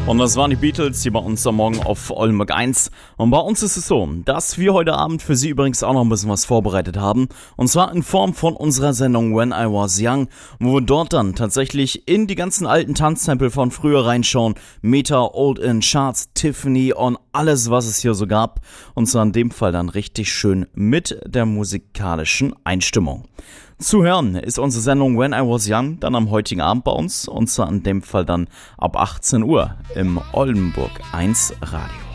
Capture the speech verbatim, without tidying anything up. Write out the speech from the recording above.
Und das waren die Beatles hier bei uns am Morgen auf Oldenburg eins. Und bei uns ist es so, dass wir heute Abend für Sie übrigens auch noch ein bisschen was vorbereitet haben. Und zwar in Form von unserer Sendung When I Was Young, wo wir dort dann tatsächlich in die ganzen alten Tanztempel von früher reinschauen. Meta, Old In, Charts, Tiffany und alles, was es hier so gab. Und zwar in dem Fall dann richtig schön mit der musikalischen Einstimmung. Zu hören ist unsere Sendung When I Was Young dann am heutigen Abend bei uns und zwar in dem Fall dann ab achtzehn Uhr im Oldenburg eins Radio.